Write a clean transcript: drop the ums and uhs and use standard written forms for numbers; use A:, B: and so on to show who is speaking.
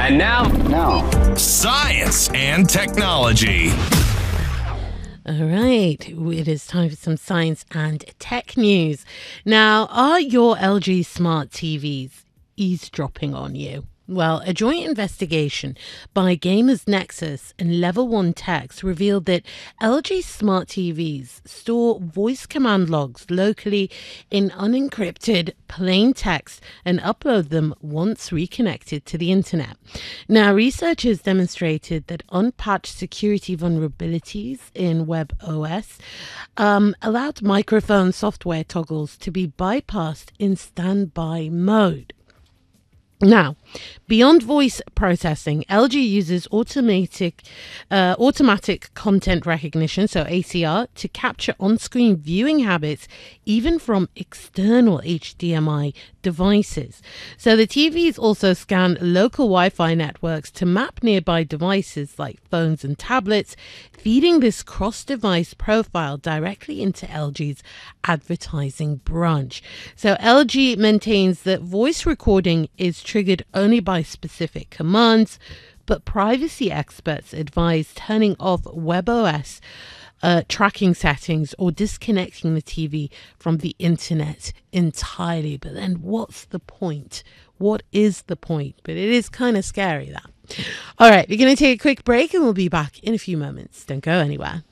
A: And now,
B: science and technology.
C: All right, it is time for some science and tech news. Now, are your LG smart TVs eavesdropping on you? Well, a joint investigation by Gamers Nexus and Level 1 Techs revealed that LG smart TVs store voice command logs locally in unencrypted plain text and upload them once reconnected to the internet. Now, researchers demonstrated that unpatched security vulnerabilities in WebOS allowed microphone software toggles to be bypassed in standby mode. Now, beyond voice processing, LG uses automatic content recognition, so ACR, to capture on-screen viewing habits, even from external HDMI devices. So the TVs also scan local Wi-Fi networks to map nearby devices like phones and tablets, feeding this cross-device profile directly into LG's advertising branch. So LG maintains that voice recording is triggered only by specific commands, but privacy experts advise turning off WebOS tracking settings or disconnecting the TV from the internet entirely. But then what's the point? What is the point? But it is kind of scary, that. All right, we're going to take a quick break and we'll be back in a few moments. Don't go anywhere.